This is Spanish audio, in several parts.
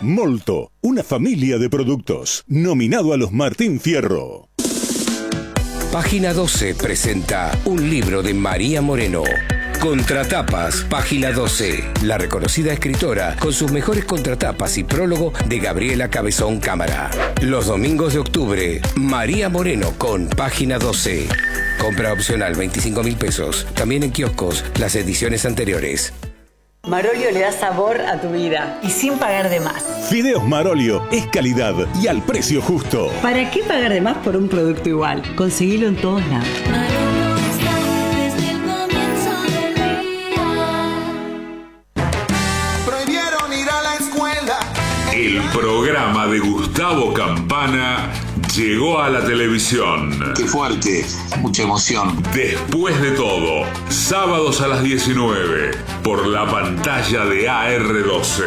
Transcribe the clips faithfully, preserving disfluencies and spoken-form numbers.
Molto, una familia de productos, nominado a los Martín Fierro. Página doce presenta un libro de María Moreno. Contratapas, Página doce. La reconocida escritora con sus mejores contratapas y prólogo de Gabriela Cabezón Cámara. Los domingos de octubre, María Moreno con Página doce. Compra opcional veinticinco mil pesos. También en kioscos, las ediciones anteriores. Marolio le da sabor a tu vida y sin pagar de más. Fideos Marolio es calidad y al precio justo. ¿Para qué pagar de más por un producto igual? Conseguilo en todos lados. Marolio está desde el comienzo del día. Prohibieron ir a la escuela. El programa de Gustavo Campana llegó a la televisión. Qué fuerte, mucha emoción. Después de todo, sábados a las diecinueve, por la pantalla de A R doce.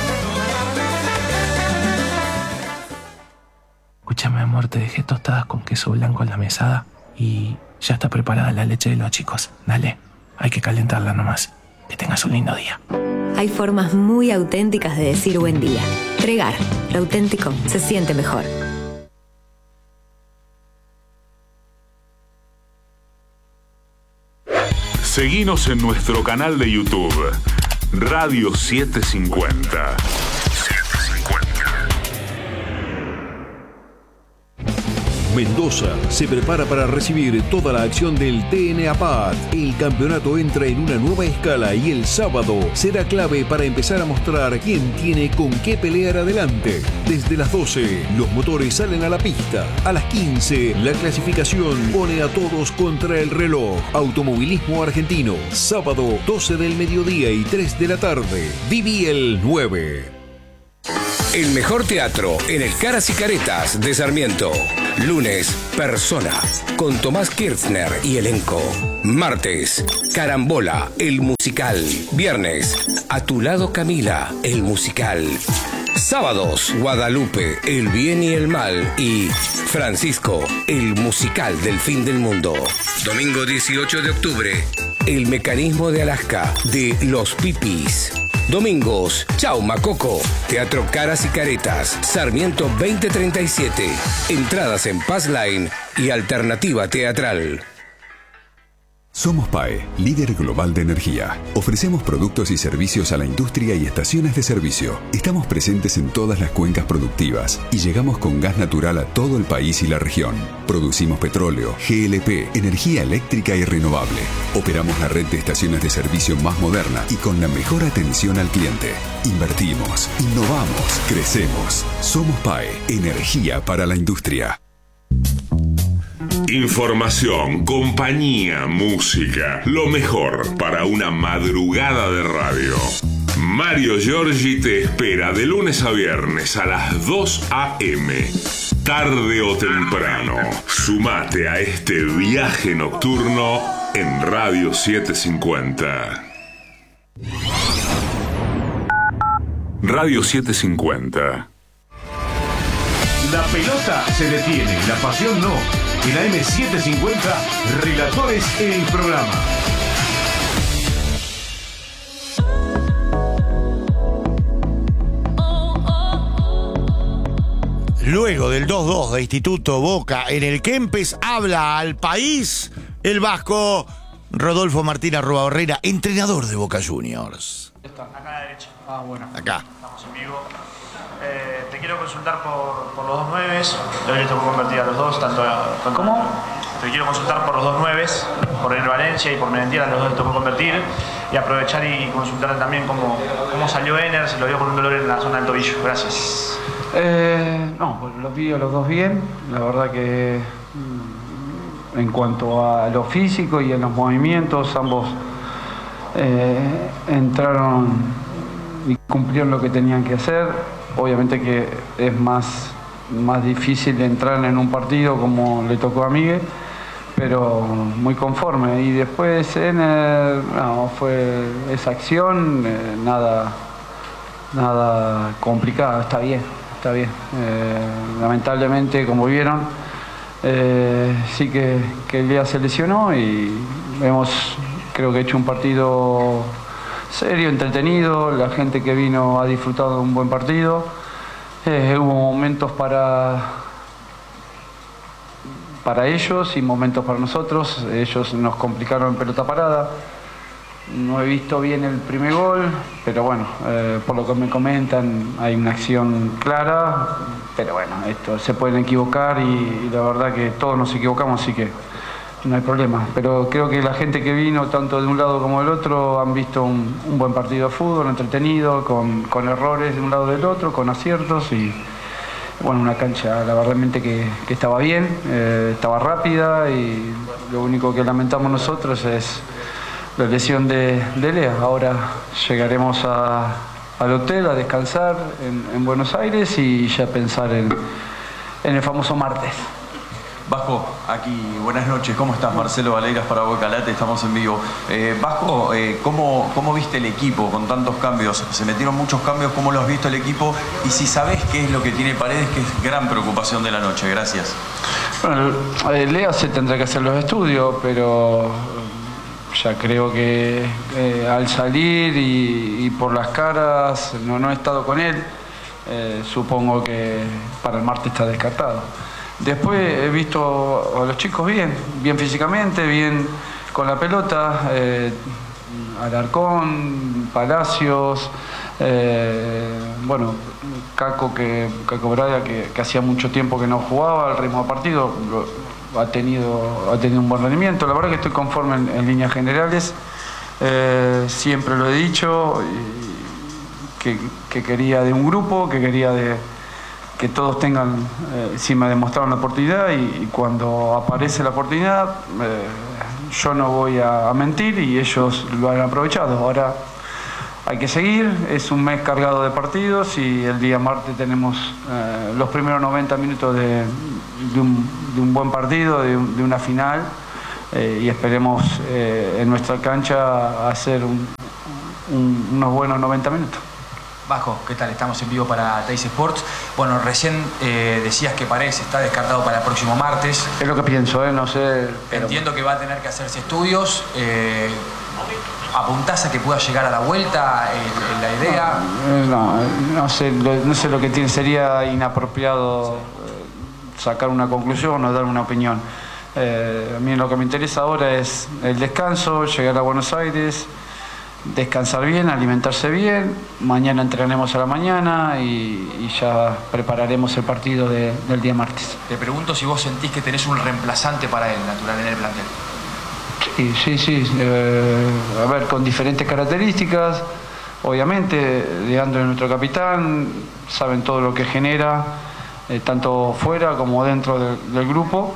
Escúchame, amor, te dejé tostadas con queso blanco en la mesada y ya está preparada la leche de los chicos. Dale, hay que calentarla nomás. Que tengas un lindo día. Hay formas muy auténticas de decir buen día. Tregar, lo auténtico se siente mejor. Seguinos en nuestro canal de YouTube, Radio setecientos cincuenta. Mendoza se prepara para recibir toda la acción del T N A P A D. El campeonato entra en una nueva escala y el sábado será clave para empezar a mostrar quién tiene con qué pelear adelante. Desde las doce, los motores salen a la pista. A las quince, la clasificación pone a todos contra el reloj. Automovilismo argentino, sábado doce del mediodía y tres de la tarde. Viví el nueve. El mejor teatro en el Caras y Caretas de Sarmiento. Lunes, Persona, con Tomás Kirchner y elenco. Martes, Carambola, el musical. Viernes, A tu lado Camila, el musical. Sábados, Guadalupe, El bien y el mal y Francisco, el musical del fin del mundo. Domingo dieciocho de octubre, El mecanismo de Alaska, de Los Pipis. Domingos, Chau Macoco, Teatro Caras y Caretas, Sarmiento veinte treinta y siete. Entradas en Pass Line y Alternativa Teatral. Somos P A E, líder global de energía. Ofrecemos productos y servicios a la industria y estaciones de servicio. Estamos presentes en todas las cuencas productivas y llegamos con gas natural a todo el país y la región. Producimos petróleo, G L P, energía eléctrica y renovable. Operamos la red de estaciones de servicio más moderna y con la mejor atención al cliente. Invertimos, innovamos, crecemos. Somos P A E, energía para la industria. Información, compañía, música, lo mejor para una madrugada de radio. Mario Giorgi te espera de lunes a viernes a las dos a eme. Tarde o temprano, sumate a este viaje nocturno en Radio setecientos cincuenta. Radio setecientos cincuenta. La pelota se detiene, la pasión no. En la eme setecientos cincuenta, relatores en el programa. Luego del dos dos de Instituto Boca en el Kempes, habla al país el vasco Rodolfo Martín Arruabarrena, entrenador de Boca Juniors. Acá a la derecha. Ah, bueno. Acá. Estamos en vivo. Eh, te quiero consultar por, por los dos nueves. Hoy les tocó convertir a los dos, tanto a, tanto ¿Cómo? Te quiero consultar por los dos nueves, por el Valencia y por Merentiel, a los dos les tocó convertir. Y aprovechar y consultar también cómo, cómo salió Ener, si lo vio con un dolor en la zona del tobillo. Gracias. Eh, no, los vi a los dos bien. La verdad que en cuanto a lo físico y en los movimientos, ambos eh, entraron y cumplieron lo que tenían que hacer. Obviamente que es más, más difícil entrar en un partido como le tocó a Miguel, pero muy conforme. Y después Ener, no, fue esa acción, eh, nada, nada complicado, está bien, está bien. Eh, lamentablemente, como vieron, eh, sí que, que el día se lesionó y hemos, creo que, hecho un partido serio, entretenido. La gente que vino ha disfrutado de un buen partido Eh, hubo momentos para, para ellos y momentos para nosotros. Ellos nos complicaron en pelota parada. No he visto bien el primer gol, pero bueno, eh, por lo que me comentan hay una acción clara, pero bueno, esto se pueden equivocar y, y la verdad que todos nos equivocamos, así que no hay problema. Pero creo que la gente que vino, tanto de un lado como del otro, han visto un, un buen partido de fútbol, entretenido, con, con errores de un lado y del otro, con aciertos y bueno, una cancha la verdad que, que estaba bien, eh, estaba rápida y lo único que lamentamos nosotros es la lesión de, de Lea. Ahora llegaremos a, al hotel a descansar en, en Buenos Aires y ya pensar en, en el famoso martes. Vasco, aquí, buenas noches, ¿cómo estás? Marcelo Valeiras para Boca Late, estamos en vivo. Eh, Vasco, eh, ¿cómo, ¿cómo viste el equipo con tantos cambios? Se metieron muchos cambios, ¿cómo lo has visto el equipo? Y si sabés qué es lo que tiene Paredes, que es gran preocupación de la noche. Gracias. Bueno, eh, Lea se tendrá que hacer los estudios, pero ya creo que eh, al salir y, y por las caras, no, no he estado con él, eh, supongo que para el martes está descartado. Después he visto a los chicos bien, bien físicamente, bien con la pelota, eh, Alarcón, Palacios, eh, bueno, Caco, que, Caco Braga, que, que hacía mucho tiempo que no jugaba al ritmo de partido, lo, ha, tenido, ha tenido un buen rendimiento. La verdad que estoy conforme en, en líneas generales, eh, siempre lo he dicho, y que, que quería de un grupo, que quería de... que todos tengan, eh, si me demostraron la oportunidad y, y cuando aparece la oportunidad, eh, yo no voy a, a mentir y ellos lo han aprovechado. Ahora hay que seguir, es un mes cargado de partidos y el día martes tenemos eh, los primeros noventa minutos de, de, un, de un buen partido, de, un, de una final eh, y esperemos eh, en nuestra cancha hacer un, un, unos buenos noventa minutos. Vasco, ¿qué tal? Estamos en vivo para Teis Sports. Bueno, recién eh, decías que Paredes está descartado para el próximo martes. Es lo que pienso, ¿eh? No sé. Pero... Entiendo que va a tener que hacerse estudios. Eh, ¿Apuntás a que pueda llegar a la vuelta en, en la idea? No, no sé, no sé lo que tiene. Sería inapropiado sacar una conclusión o dar una opinión. Eh, a mí lo que me interesa ahora es el descanso, llegar a Buenos Aires, descansar bien, alimentarse bien, mañana entrenaremos a la mañana y, y ya prepararemos el partido de, del día martes. Te pregunto si vos sentís que tenés un reemplazante para él, natural, en el plantel. Sí, sí, sí. Eh, a ver, con diferentes características, obviamente, Leandro es nuestro capitán, saben todo lo que genera, eh, tanto fuera como dentro de, del grupo.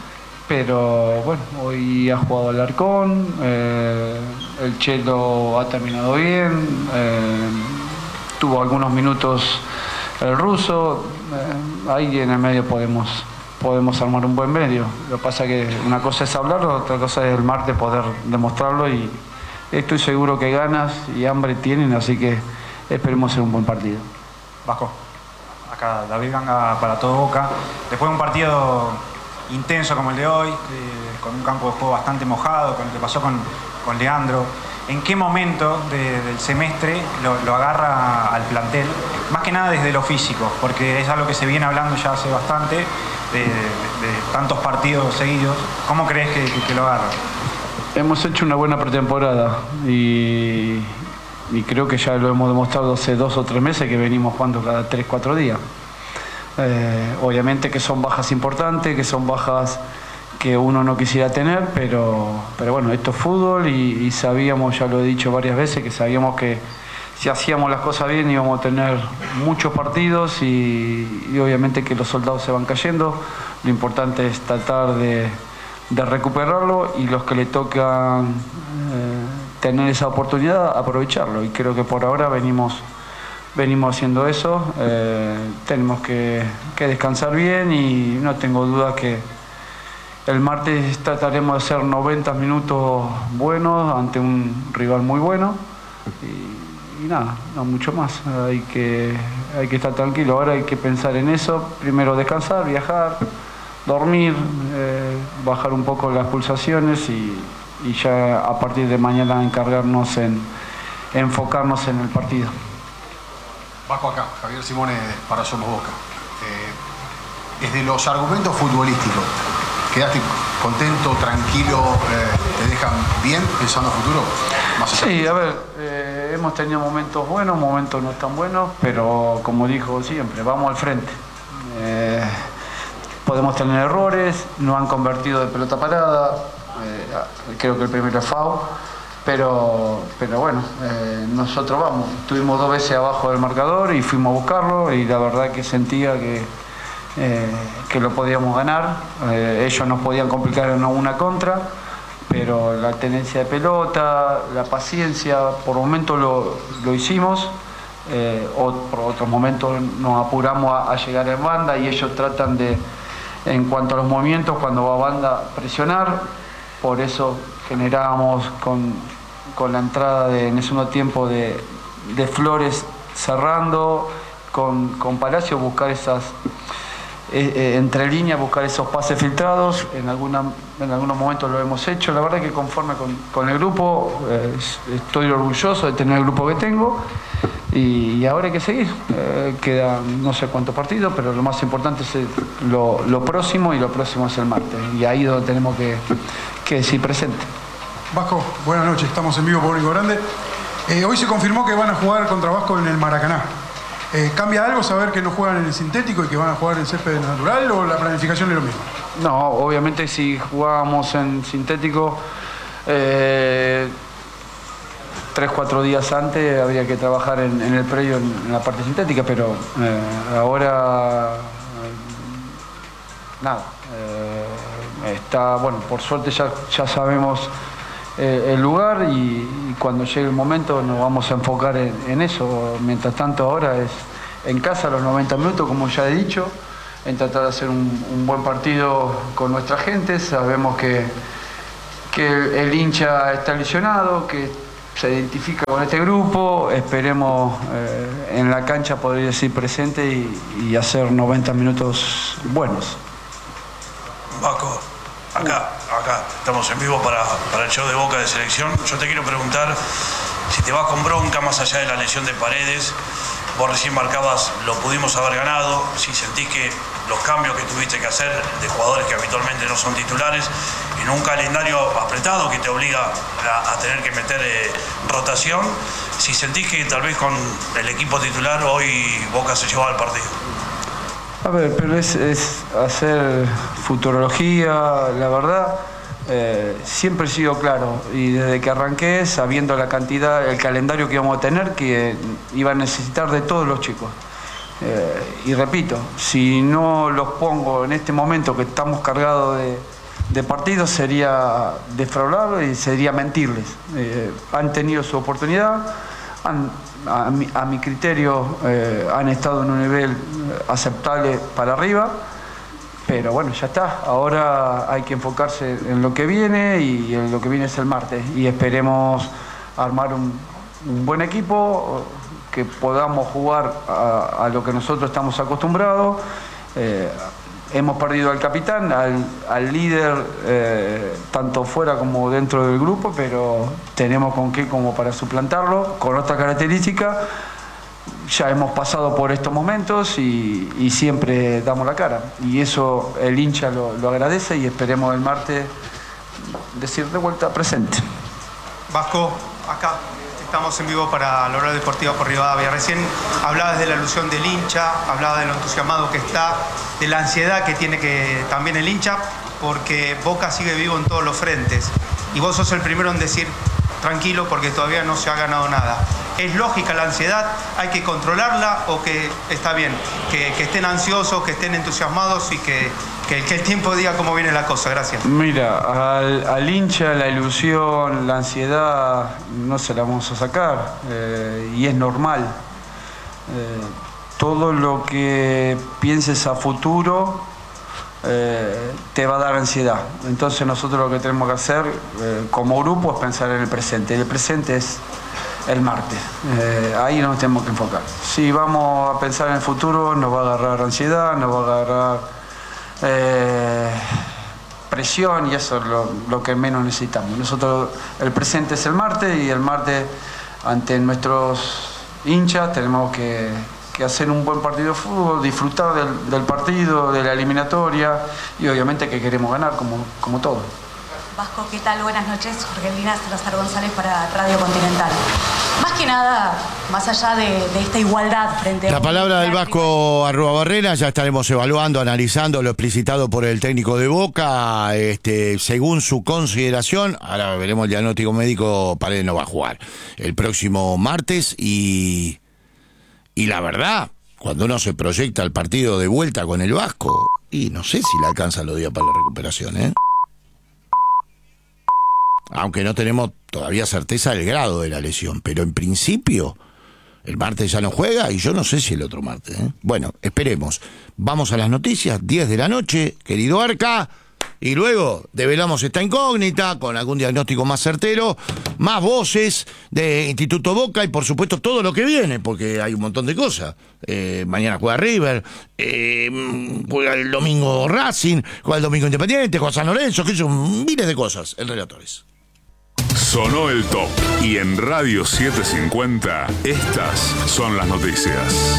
Pero bueno, hoy ha jugado Alarcón, eh, el Chelo ha terminado bien, eh, tuvo algunos minutos el ruso, eh, ahí en el medio podemos, podemos armar un buen medio. Lo que pasa es que una cosa es hablarlo, otra cosa es el martes poder demostrarlo y estoy seguro que ganas y hambre tienen, así que esperemos ser un buen partido. Vasco, acá David Ganga para todo Boca. Después de un partido intenso como el de hoy, eh, con un campo de juego bastante mojado, con lo que pasó con, con Leandro, ¿en qué momento de, del semestre lo, lo agarra al plantel? Más que nada desde lo físico, porque es algo que se viene hablando ya hace bastante, de, de, de tantos partidos seguidos. ¿Cómo crees que, que, que lo agarra? Hemos hecho una buena pretemporada y, y creo que ya lo hemos demostrado hace dos o tres meses que venimos jugando cada tres, cuatro días. Eh, obviamente que son bajas importantes, que son bajas que uno no quisiera tener, pero, pero bueno, esto es fútbol y, y sabíamos, ya lo he dicho varias veces, que sabíamos que si hacíamos las cosas bien íbamos a tener muchos partidos y, y obviamente que los soldados se van cayendo. Lo importante es tratar de, de recuperarlo y los que le tocan eh, tener esa oportunidad, aprovecharlo. Y creo que por ahora venimos... Venimos haciendo eso, eh, tenemos que, que descansar bien y no tengo duda que el martes trataremos de hacer noventa minutos buenos ante un rival muy bueno y, y nada, no mucho más. Hay que, hay que estar tranquilo, ahora hay que pensar en eso, primero descansar, viajar, dormir, eh, bajar un poco las pulsaciones y, y ya a partir de mañana encargarnos en enfocarnos en el partido. Vasco acá, Javier Simone para Somos Boca. Eh, desde los argumentos futbolísticos, ¿quedaste contento, tranquilo, eh, te dejan bien pensando a futuro? Más allá. Sí, a ver, eh, hemos tenido momentos buenos, momentos no tan buenos, pero como dijo siempre, vamos al frente. Eh, podemos tener errores, nos han convertido de pelota parada, eh, creo que el primero es foul, pero, pero bueno, eh, nosotros vamos, estuvimos dos veces abajo del marcador y fuimos a buscarlo y la verdad que sentía que, eh, que lo podíamos ganar, eh, ellos nos podían complicar en una contra, pero la tenencia de pelota, la paciencia, por momentos lo, lo hicimos, eh, o, por otros momentos nos apuramos a, a llegar en banda y ellos tratan de, en cuanto a los movimientos, cuando va a banda, presionar, por eso generábamos con, con la entrada de, en ese segundo tiempo de, de Flores cerrando, con, con Palacio buscar esas, eh, eh, entre líneas, buscar esos pases filtrados, en, alguna, en algunos momentos lo hemos hecho, la verdad que conforme con, con el grupo, eh, estoy orgulloso de tener el grupo que tengo y, y ahora hay que seguir, eh, quedan no sé cuántos partidos, pero lo más importante es el, lo, lo próximo y lo próximo es el martes y ahí es donde tenemos que, que decir presente. Vasco, buenas noches, estamos en vivo por Único Grande. Eh, hoy se confirmó que van a jugar contra Vasco en el Maracaná. Eh, ¿Cambia algo saber que no juegan en el sintético y que van a jugar en césped natural o la planificación es lo mismo? No, obviamente si jugábamos en sintético eh, tres, cuatro días antes habría que trabajar en, en el predio en, en la parte sintética, pero eh, ahora eh, nada. Eh, está, bueno, por suerte ya, ya sabemos eh, el lugar y, y cuando llegue el momento nos vamos a enfocar en, en eso. Mientras tanto ahora es en casa los noventa minutos, como ya he dicho, en tratar de hacer un, un buen partido con nuestra gente. Sabemos que, que el hincha está lesionado, que se identifica con este grupo, esperemos eh, en la cancha poder decir presente y, y hacer noventa minutos buenos. Vasco, acá, acá, estamos en vivo para, para el show de Boca de Selección. Yo te quiero preguntar si te vas con bronca más allá de la lesión de Paredes. Vos recién marcabas, lo pudimos haber ganado, si sentís que los cambios que tuviste que hacer de jugadores que habitualmente no son titulares, en un calendario apretado que te obliga a, a tener que meter eh, rotación, si sentís que tal vez con el equipo titular hoy Boca se llevaba el partido. A ver, pero es, es hacer futurología, la verdad, eh, siempre he sido claro y desde que arranqué, sabiendo la cantidad, el calendario que íbamos a tener, que iba a necesitar de todos los chicos. Eh, y repito, si no los pongo en este momento que estamos cargados de, de partidos, sería defraudable y sería mentirles. Eh, han tenido su oportunidad, han, a, mi, a mi criterio eh, han estado en un nivel aceptable para arriba, pero bueno, ya está. Ahora hay que enfocarse en lo que viene y en lo que viene es el martes y esperemos armar un, un buen equipo, que podamos jugar a, a lo que nosotros estamos acostumbrados. Eh, hemos perdido al capitán, al, al líder, eh, tanto fuera como dentro del grupo, pero tenemos con qué como para suplantarlo, con otra característica. Ya hemos pasado por estos momentos y, y siempre damos la cara. Y eso el hincha lo, lo agradece y esperemos el martes decir de vuelta presente. Vasco, acá. Estamos en vivo para la Hora Deportiva por Rivadavia. Recién hablabas de la alusión del hincha, hablabas de lo entusiasmado que está, de la ansiedad que tiene que también el hincha, porque Boca sigue vivo en todos los frentes. Y vos sos el primero en decir, tranquilo, porque todavía no se ha ganado nada. ¿Es lógica la ansiedad? ¿Hay que controlarla o que está bien? Que, que estén ansiosos, que estén entusiasmados y que, que, que el tiempo diga cómo viene la cosa. Gracias. Mira, al, al hincha la ilusión, la ansiedad no se la vamos a sacar eh, y es normal. Eh, todo lo que pienses a futuro eh, te va a dar ansiedad. Entonces nosotros lo que tenemos que hacer eh, como grupo es pensar en el presente. El presente es el martes. Eh, ahí nos tenemos que enfocar. Si vamos a pensar en el futuro, nos va a agarrar ansiedad, nos va a agarrar eh, presión y eso es lo, lo que menos necesitamos. Nosotros, el presente es el martes y el martes ante nuestros hinchas tenemos que que hacer un buen partido de fútbol, disfrutar del, del partido, de la eliminatoria y obviamente que queremos ganar como, como todo. Vasco, ¿qué tal? Buenas noches. Jorgelina Salazar González para Radio Continental. Más que nada, más allá de, de esta igualdad frente a... La palabra del Vasco Arrua Barrera, ya estaremos evaluando, analizando lo explicitado por el técnico de Boca, este, según su consideración. Ahora veremos el diagnóstico médico. Paredes no va a jugar el próximo martes y, y la verdad, cuando uno se proyecta el partido de vuelta con el Vasco, y no sé si le alcanzan los días para la recuperación, ¿eh? Aunque no tenemos todavía certeza del grado de la lesión, pero en principio el martes ya no juega y yo no sé si el otro martes, ¿eh? Bueno, esperemos. Vamos a las noticias, diez de la noche, querido Arca, y luego develamos esta incógnita con algún diagnóstico más certero, más voces de Instituto Boca y por supuesto todo lo que viene, porque hay un montón de cosas. Eh, mañana juega River, eh, juega el domingo Racing, juega el domingo Independiente, juega San Lorenzo, que son miles de cosas en Relatores. Sonó el top y en Radio setecientos cincuenta estas son las noticias.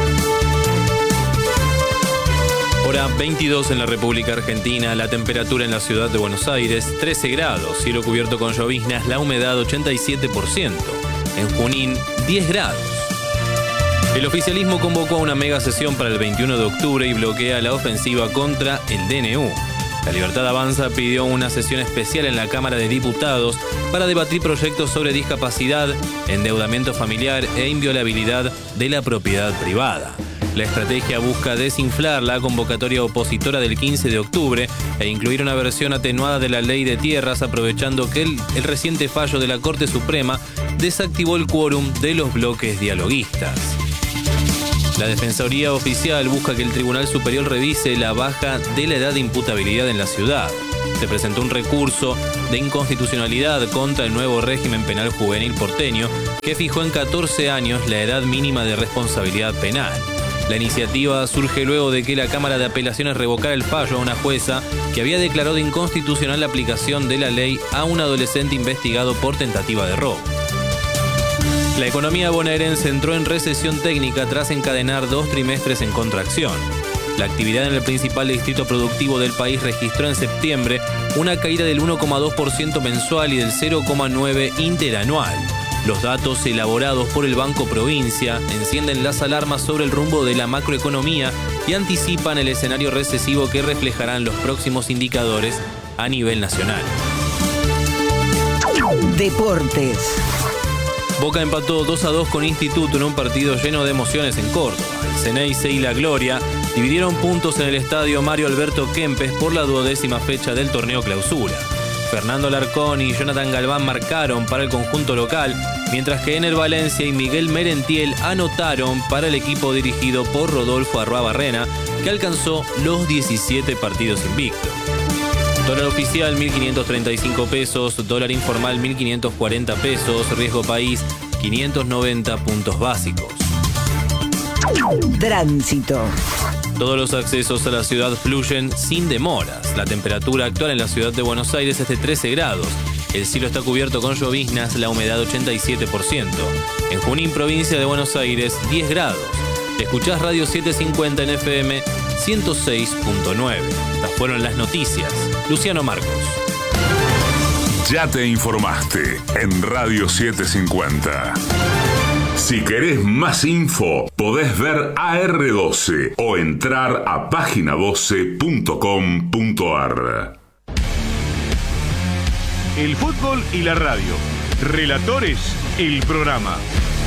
Hora veintidós en la República Argentina, la temperatura en la ciudad de Buenos Aires trece grados, cielo cubierto con lloviznas, la humedad ochenta y siete por ciento. En Junín diez grados. El oficialismo convocó a una mega sesión para el veintiuno de octubre y bloquea la ofensiva contra el D N U. La Libertad Avanza pidió una sesión especial en la Cámara de Diputados para debatir proyectos sobre discapacidad, endeudamiento familiar e inviolabilidad de la propiedad privada. La estrategia busca desinflar la convocatoria opositora del quince de octubre e incluir una versión atenuada de la ley de tierras, aprovechando que el, el reciente fallo de la Corte Suprema desactivó el quórum de los bloques dialoguistas. La Defensoría Oficial busca que el Tribunal Superior revise la baja de la edad de imputabilidad en la ciudad. Se presentó un recurso de inconstitucionalidad contra el nuevo régimen penal juvenil porteño que fijó en catorce años la edad mínima de responsabilidad penal. La iniciativa surge luego de que la Cámara de Apelaciones revocara el fallo a una jueza que había declarado inconstitucional la aplicación de la ley a un adolescente investigado por tentativa de robo. La economía bonaerense entró en recesión técnica tras encadenar dos trimestres en contracción. La actividad en el principal distrito productivo del país registró en septiembre una caída del uno coma dos por ciento mensual y del cero coma nueve por ciento interanual. Los datos elaborados por el Banco Provincia encienden las alarmas sobre el rumbo de la macroeconomía y anticipan el escenario recesivo que reflejarán los próximos indicadores a nivel nacional. Deportes. Boca empató dos a dos con Instituto en un partido lleno de emociones en Córdoba. El Ceneice y la Gloria dividieron puntos en el estadio Mario Alberto Kempes por la duodécima fecha del torneo Clausura. Fernando Larcón y Jonathan Galván marcaron para el conjunto local, mientras que Ener Valencia y Miguel Merentiel anotaron para el equipo dirigido por Rodolfo Arrua Barrena, que alcanzó los diecisiete partidos invicto. Dólar oficial mil quinientos treinta y cinco pesos, dólar informal mil quinientos cuarenta pesos, riesgo país quinientos noventa puntos básicos. Tránsito. Todos los accesos a la ciudad fluyen sin demoras. La temperatura actual en la ciudad de Buenos Aires es de trece grados. El cielo está cubierto con lloviznas, la humedad ochenta y siete por ciento. En Junín, provincia de Buenos Aires, diez grados. Escuchás Radio setecientos cincuenta en F M ciento seis punto nueve. Estas fueron las noticias. Luciano Marcos. Ya te informaste en Radio setecientos cincuenta. Si querés más info, podés ver A R doce o entrar a página doce punto com punto ar. El fútbol y la radio. Relatores, el programa.